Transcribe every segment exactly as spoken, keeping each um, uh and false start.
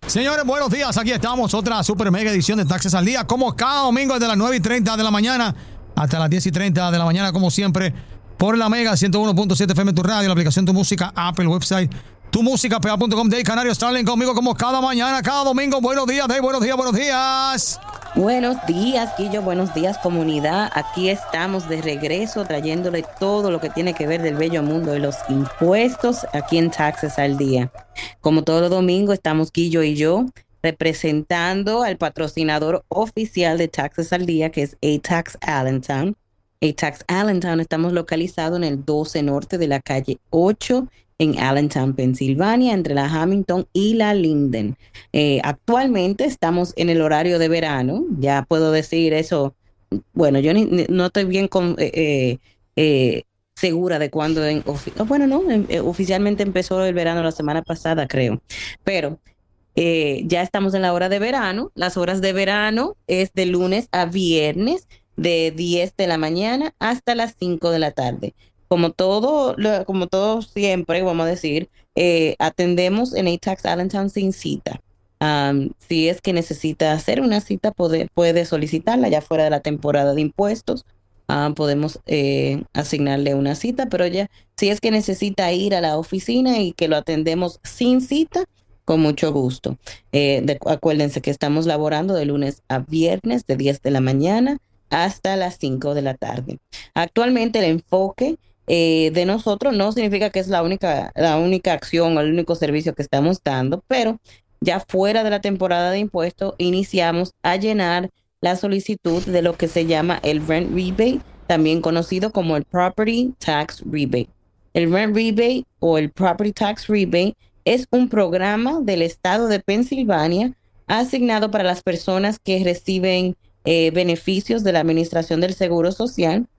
Señores, buenos días. Aquí estamos, otra super mega edición de Taxes al Día. Como cada domingo desde las nueve y treinta de la mañana hasta las diez y treinta de la mañana, como siempre, por la Mega ciento uno punto siete F M, tu radio, la aplicación Tu Música, Apple, website, tu música p a punto com, Dave Canario, Starling conmigo como cada mañana, cada domingo. Buenos días, Dave, buenos días, buenos días. Buenos días, Guillo, buenos días, comunidad. Aquí estamos de regreso trayéndole todo lo que tiene que ver del bello mundo de los impuestos aquí en Taxes al Día. Como todos los domingos, estamos Guillo y yo representando al patrocinador oficial de Taxes al Día, que es A-Tax Allentown. A-Tax Allentown, estamos localizados en el doce Norte de la calle ocho en Allentown, Pensilvania, entre la Hamilton y la Linden. Eh, actualmente estamos en el horario de verano, ya puedo decir eso. Bueno, yo ni, ni, no estoy bien con, eh, eh, segura de cuándo. En, oh, bueno, no, eh, oficialmente empezó el verano la semana pasada, creo. Pero eh, ya estamos en la hora de verano. Las horas de verano es de lunes a viernes, de diez de la mañana hasta las cinco de la tarde. Como todo, como todo siempre, vamos a decir, eh, atendemos en A-Tax Allentown sin cita. Um, si es que necesita hacer una cita, puede, puede solicitarla ya fuera de la temporada de impuestos. Um, podemos eh, asignarle una cita, pero ya si es que necesita ir a la oficina y que lo atendemos sin cita, con mucho gusto. Eh, de, acuérdense que estamos laborando de lunes a viernes, de diez de la mañana hasta las cinco de la tarde. Actualmente el enfoque Eh, de nosotros no significa que es la única, la única acción o el único servicio que estamos dando, pero ya fuera de la temporada de impuestos iniciamos a llenar la solicitud de lo que se llama el Rent Rebate, también conocido como el Property Tax Rebate. El Rent Rebate o el Property Tax Rebate es un programa del estado de Pensilvania asignado para las personas que reciben eh, beneficios de la Administración del Seguro Social,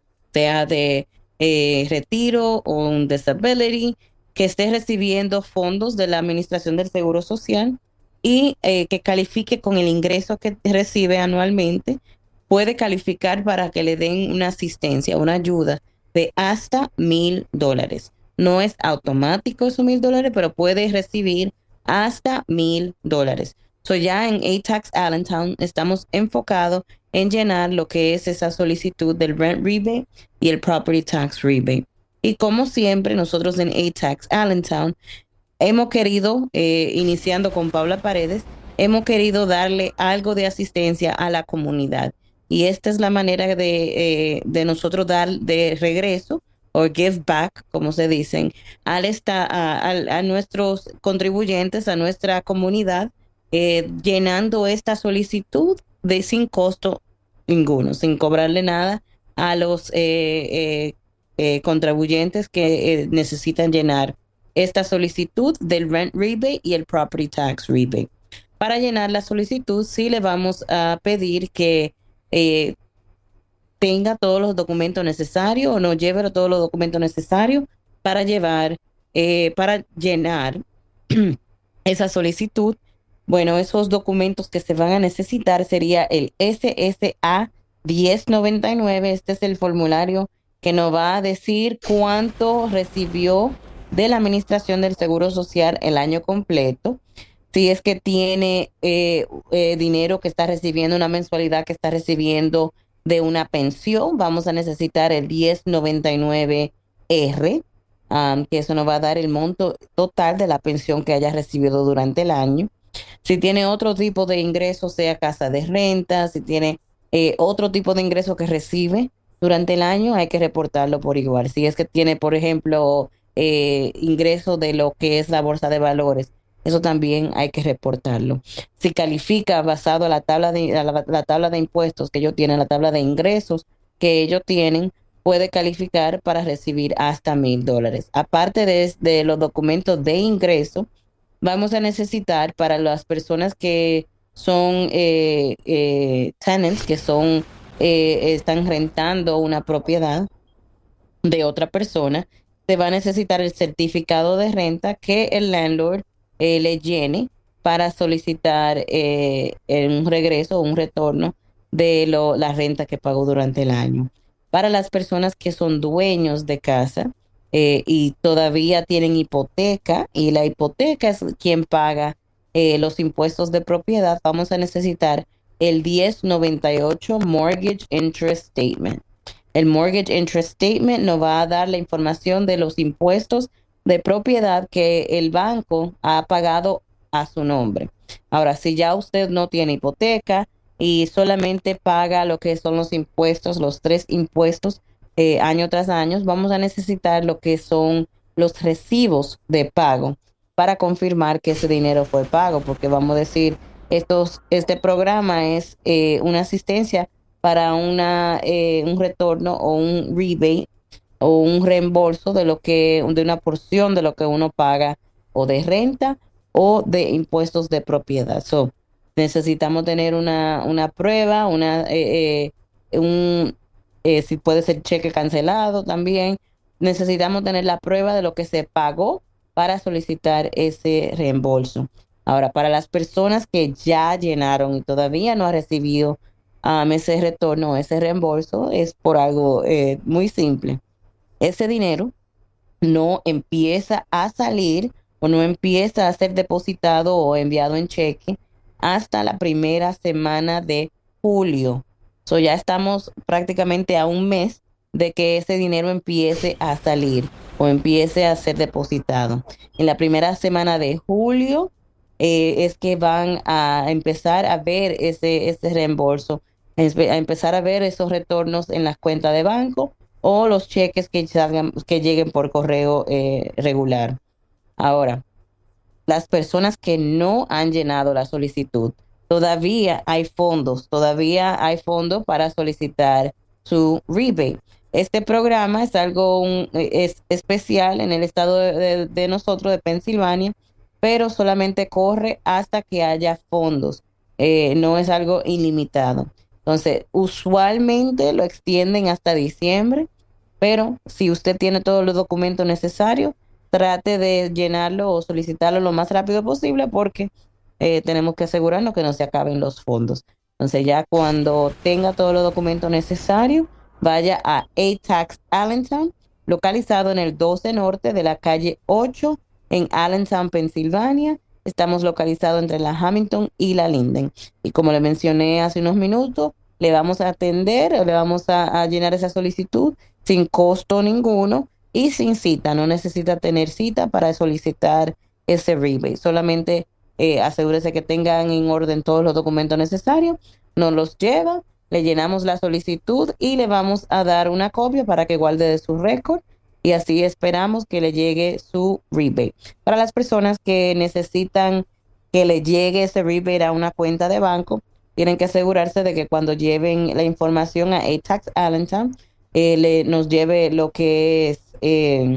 sea de Eh, retiro o un disability, que esté recibiendo fondos de la Administración del Seguro Social y eh, que califique con el ingreso que recibe anualmente, puede calificar para que le den una asistencia, una ayuda de hasta mil dólares. No es automático esos mil dólares, pero puede recibir hasta mil dólares. So ya en A-Tax Allentown estamos enfocados en llenar lo que es esa solicitud del Rent Rebate y el Property Tax Rebate. Y como siempre, nosotros en A-Tax Allentown hemos querido, eh, iniciando con Paula Paredes, hemos querido darle algo de asistencia a la comunidad. Y esta es la manera de, eh, de nosotros dar de regreso, o give back, como se dicen, al esta, a, a, a nuestros contribuyentes, a nuestra comunidad, eh, llenando esta solicitud de sin costo ninguno, sin cobrarle nada a los eh, eh, eh, contribuyentes que eh, necesitan llenar esta solicitud del Rent Rebate y el Property Tax Rebate. Para llenar la solicitud, sí le vamos a pedir que eh, tenga todos los documentos necesarios o no lleve todos los documentos necesarios para llevar, eh, para llenar esa solicitud. Bueno, esos documentos que se van a necesitar sería el S S A diez noventa y nueve. Este es el formulario que nos va a decir cuánto recibió de la Administración del Seguro Social el año completo. Si es que tiene eh, eh, dinero que está recibiendo, una mensualidad que está recibiendo de una pensión, vamos a necesitar el diez noventa y nueve R, um, que eso nos va a dar el monto total de la pensión que haya recibido durante el año. Si tiene otro tipo de ingreso, sea casa de renta, si tiene eh, otro tipo de ingreso que recibe durante el año, hay que reportarlo por igual. Si es que tiene, por ejemplo, eh, ingreso de lo que es la bolsa de valores, eso también hay que reportarlo. Si califica basado a la tabla de, a la, la tabla de impuestos que ellos tienen, la tabla de ingresos que ellos tienen, puede calificar para recibir hasta mil dólares. Aparte de, de los documentos de ingreso, vamos a necesitar para las personas que son eh, eh, tenants, que son eh, están rentando una propiedad de otra persona, se va a necesitar el certificado de renta que el landlord eh, le llene para solicitar eh, un regreso o un retorno de lo, la renta que pagó durante el año. Para las personas que son dueños de casa, Eh, y todavía tienen hipoteca, y la hipoteca es quien paga eh, los impuestos de propiedad, vamos a necesitar el diez noventa y ocho Mortgage Interest Statement. El Mortgage Interest Statement nos va a dar la información de los impuestos de propiedad que el banco ha pagado a su nombre. Ahora, si ya usted no tiene hipoteca y solamente paga lo que son los impuestos, los tres impuestos eh, año tras año, vamos a necesitar lo que son los recibos de pago para confirmar que ese dinero fue pago, porque vamos a decir, estos, este programa es eh, una asistencia para una, eh, un retorno o un rebate o un reembolso de lo que, de una porción de lo que uno paga o de renta o de impuestos de propiedad. So, necesitamos tener una, una prueba, una, eh, eh, un, eh, si puede ser cheque cancelado también. Necesitamos tener la prueba de lo que se pagó para solicitar ese reembolso. Ahora, para las personas que ya llenaron y todavía no han recibido um, ese retorno, ese reembolso, es por algo eh, muy simple. Ese dinero no empieza a salir o no empieza a ser depositado o enviado en cheque hasta la primera semana de julio. So ya estamos prácticamente a un mes de que ese dinero empiece a salir o empiece a ser depositado. En la primera semana de julio eh, es que van a empezar a ver ese, ese reembolso, a empezar a ver esos retornos en las cuentas de banco o los cheques que salgan, que lleguen por correo eh, regular. Ahora, las personas que no han llenado la solicitud, todavía hay fondos, todavía hay fondos para solicitar su rebate. Este programa es algo un, es especial en el estado de, de, de nosotros, de Pensilvania, pero solamente corre hasta que haya fondos. Eh, no es algo ilimitado. Entonces, usualmente lo extienden hasta diciembre, pero si usted tiene todos los documentos necesarios, trate de llenarlo o solicitarlo lo más rápido posible porque eh, tenemos que asegurarnos que no se acaben los fondos. Entonces ya cuando tenga todos los documentos necesarios, vaya a A-Tax Allentown, localizado en el doce Norte de la calle ocho en Allentown, Pensilvania. Estamos localizados entre la Hamilton y la Linden. Y como le mencioné hace unos minutos, le vamos a atender, le vamos a, a llenar esa solicitud sin costo ninguno y sin cita. No necesita tener cita para solicitar ese rebate. Solamente eh, asegúrese que tengan en orden todos los documentos necesarios. Nos los lleva, le llenamos la solicitud y le vamos a dar una copia para que guarde de su récord. Y así esperamos que le llegue su rebate. Para las personas que necesitan que le llegue ese rebate a una cuenta de banco, tienen que asegurarse de que cuando lleven la información a A-Tax Allentown, eh, le, nos lleve lo que es eh,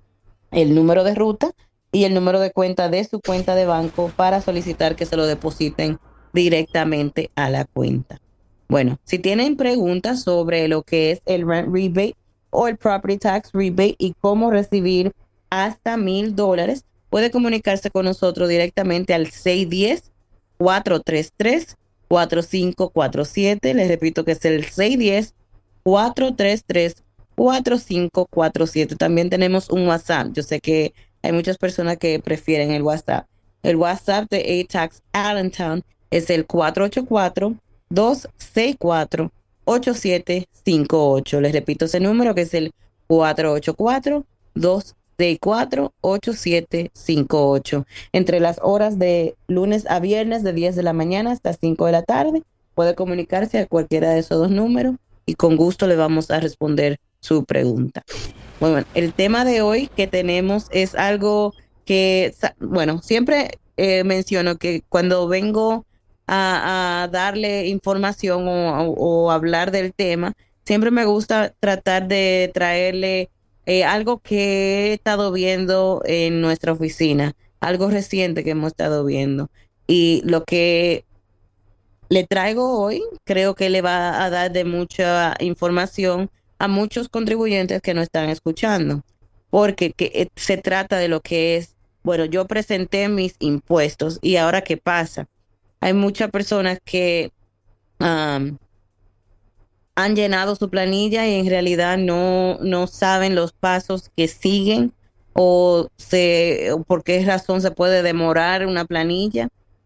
el número de ruta y el número de cuenta de su cuenta de banco para solicitar que se lo depositen directamente a la cuenta. Bueno, si tienen preguntas sobre lo que es el rent rebate o el property tax rebate y cómo recibir hasta mil dólares, puede comunicarse con nosotros directamente al seis uno cero, cuatro tres tres, cuatro cinco cuatro siete. Les repito que es el seis uno cero, cuatro tres tres, cuatro cinco cuatro siete. También tenemos un WhatsApp. Yo sé que hay muchas personas que prefieren el WhatsApp. El WhatsApp de A-Tax Allentown es el cuatro ocho cuatro, dos seis cuatro, ocho siete cinco ocho. Les repito ese número que es el cuatro ocho cuatro, dos seis cuatro, ocho siete cinco ocho. Entre las horas de lunes a viernes de diez de la mañana hasta cinco de la tarde, puede comunicarse a cualquiera de esos dos números y con gusto le vamos a responder su pregunta. Bueno, el tema de hoy que tenemos es algo que, bueno, siempre eh, menciono que cuando vengo a, a darle información o, o, o hablar del tema, siempre me gusta tratar de traerle eh, algo que he estado viendo en nuestra oficina, algo reciente que hemos estado viendo. Y lo que le traigo hoy creo que le va a dar de mucha información a muchos contribuyentes que no están escuchando, porque que, se trata de lo que es, bueno, yo presenté mis impuestos y ahora ¿qué pasa? Hay muchas personas que um, han llenado su planilla y en realidad no, no saben los pasos que siguen o, se, o por qué razón se puede demorar una planilla.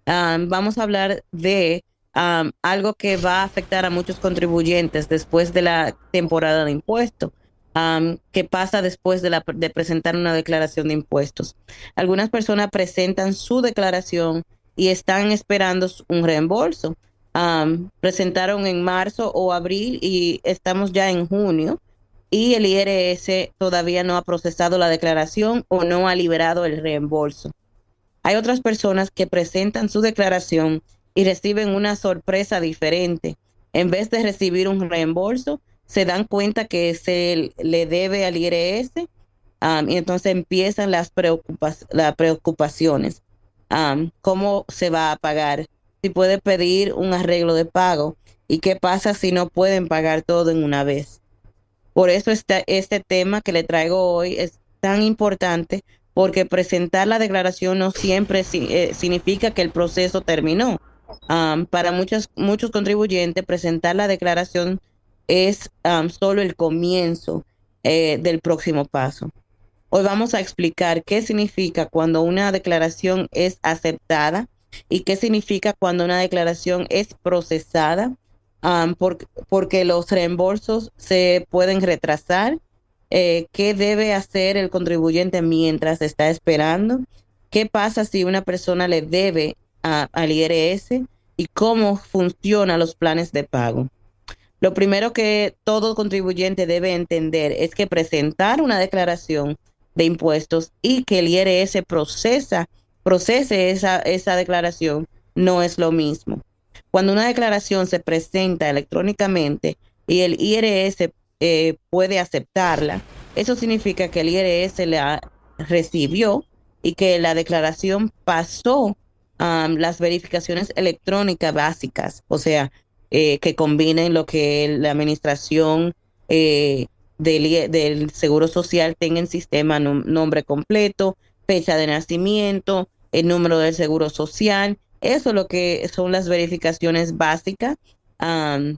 Um, vamos a hablar de um, algo que va a afectar a muchos contribuyentes después de la temporada de impuestos. Um, ¿qué pasa después de, la, de presentar una declaración de impuestos? Algunas personas presentan su declaración y están esperando un reembolso. Um, presentaron en marzo o abril y estamos ya en junio y el I R S todavía no ha procesado la declaración o no ha liberado el reembolso. Hay otras personas que presentan su declaración y reciben una sorpresa diferente. En vez de recibir un reembolso, se dan cuenta que se le debe al I R S um, y entonces empiezan las, preocupa- las preocupaciones. Um, ¿Cómo se va a pagar? Si puede pedir un arreglo de pago. ¿Y qué pasa si no pueden pagar todo en una vez? Por eso está, este tema que le traigo hoy es tan importante, porque presentar la declaración no siempre si, eh, significa que el proceso terminó. Um, para muchos, muchos contribuyentes, presentar la declaración es um, solo el comienzo eh, del próximo paso. Hoy vamos a explicar qué significa cuando una declaración es aceptada y qué significa cuando una declaración es procesada, um, por, porque los reembolsos se pueden retrasar, eh, qué debe hacer el contribuyente mientras está esperando, qué pasa si una persona le debe a, al I R S y cómo funcionan los planes de pago. Lo primero que todo contribuyente debe entender es que presentar una declaración de impuestos y que el I R S procesa, procese esa, esa declaración no es lo mismo. Cuando una declaración se presenta electrónicamente y el I R S eh, puede aceptarla, eso significa que el I R S la recibió y que la declaración pasó um, las verificaciones electrónicas básicas, o sea, eh, que combinen lo que la administración eh, del, del Seguro Social tenga en sistema, nom- nombre completo, fecha de nacimiento, el número del Seguro Social. Eso es lo que son las verificaciones básicas um,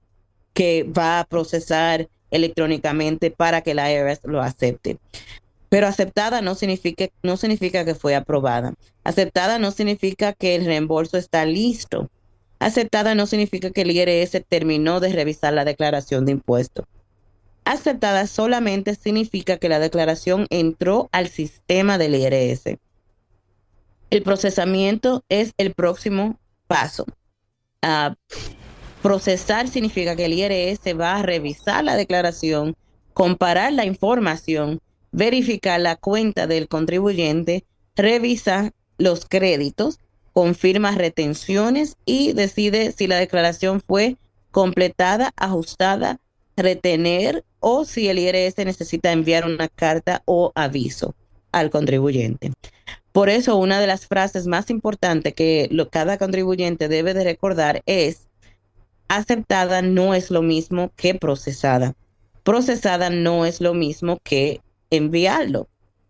que va a procesar electrónicamente para que la I R S lo acepte. Pero aceptada no significa, no significa que fue aprobada. Aceptada no significa que el reembolso está listo. Aceptada no significa que el I R S terminó de revisar la declaración de impuestos. Aceptada solamente significa que la declaración entró al sistema del I R S. El procesamiento es el próximo paso. Uh, procesar significa que el I R S va a revisar la declaración, comparar la información, verificar la cuenta del contribuyente, revisa los créditos, confirma retenciones y decide si la declaración fue completada, ajustada, retener o si el I R S necesita enviar una carta o aviso al contribuyente. Por eso, una de las frases más importantes que lo, cada contribuyente debe de recordar es: aceptada no es lo mismo que procesada. Procesada no es lo mismo que enviarlo.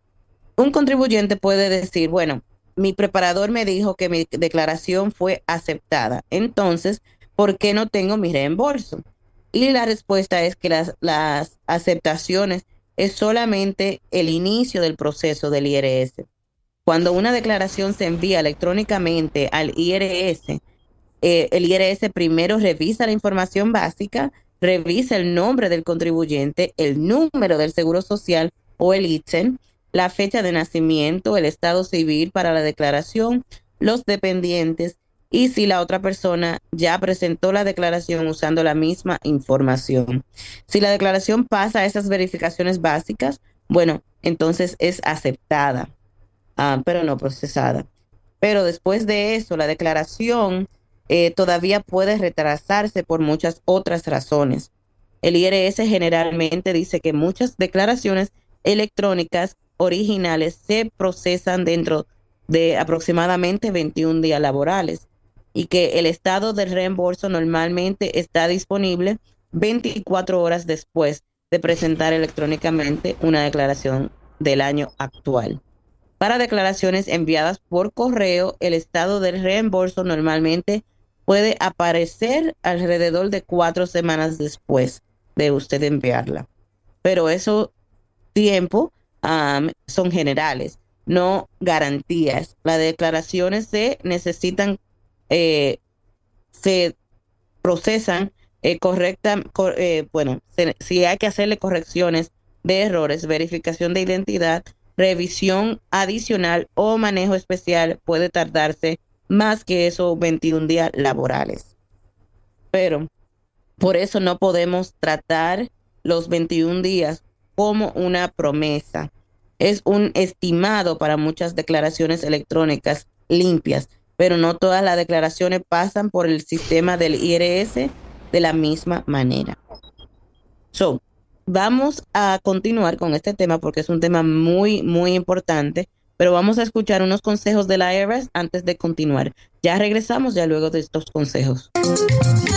Un contribuyente puede decir, bueno, mi preparador me dijo que mi declaración fue aceptada, entonces, ¿por qué no tengo mi reembolso? Y la respuesta es que las, las aceptaciones es solamente el inicio del proceso del I R S. Cuando una declaración se envía electrónicamente al I R S, eh, el I R S primero revisa la información básica, revisa el nombre del contribuyente, el número del Seguro Social o el I T S E N, la fecha de nacimiento, el estado civil para la declaración, los dependientes y si la otra persona ya presentó la declaración usando la misma información. Si la declaración pasa a esas verificaciones básicas, bueno, entonces es aceptada, uh, pero no procesada. Pero después de eso, la declaración eh, todavía puede retrasarse por muchas otras razones. El I R S generalmente dice que muchas declaraciones electrónicas originales se procesan dentro de aproximadamente veintiún días laborales y que el estado del reembolso normalmente está disponible veinticuatro horas después de presentar electrónicamente una declaración del año actual. Para declaraciones enviadas por correo, el estado del reembolso normalmente puede aparecer alrededor de cuatro semanas después de usted enviarla. Pero esos tiempos um, son generales. no garantías. Las declaraciones se necesitan, eh, se procesan eh, correcta, cor, eh, bueno, se, si hay que hacerle correcciones de errores, verificación de identidad, revisión adicional o manejo especial, puede tardarse más que esos veintiún días laborales. Pero por eso no podemos tratar los veintiún días como una promesa. Es un estimado para muchas declaraciones electrónicas limpias, pero no todas las declaraciones pasan por el sistema del I R S de la misma manera. So, vamos a continuar con este tema porque es un tema muy, muy importante, pero vamos a escuchar unos consejos del I R S antes de continuar. Ya regresamos ya luego de estos consejos.